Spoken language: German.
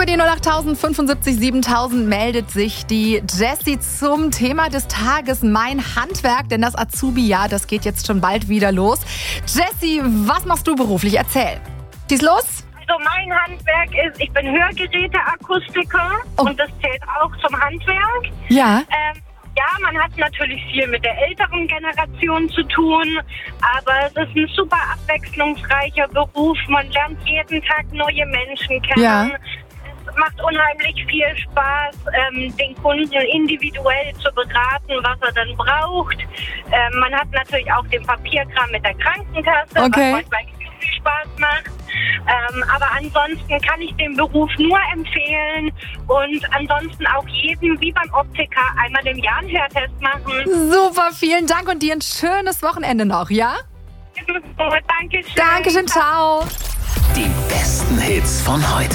Über die 08000 75 7000 meldet sich die Jessie zum Thema des Tages, mein Handwerk, denn das Azubi-Jahr, das geht jetzt schon bald wieder los. Jessie, was machst du beruflich? Erzähl. Schieß los. Also mein Handwerk ist, ich bin Hörgeräteakustiker und das zählt auch zum Handwerk. Ja. Ja, man hat natürlich viel mit der älteren Generation zu tun, aber es ist ein super abwechslungsreicher Beruf. Man lernt jeden Tag neue Menschen kennen. Ja. Es macht unheimlich viel Spaß, den Kunden individuell zu beraten, was er dann braucht. Man hat natürlich auch den Papierkram mit der Krankenkasse, Okay. was manchmal viel Spaß macht. Aber ansonsten kann ich den Beruf nur empfehlen und ansonsten auch jedem, wie beim Optiker, einmal im Jahr einen Hörtest machen. Super, vielen Dank und dir ein schönes Wochenende noch, ja? Dankeschön. Dankeschön, ciao. Die besten Hits von heute.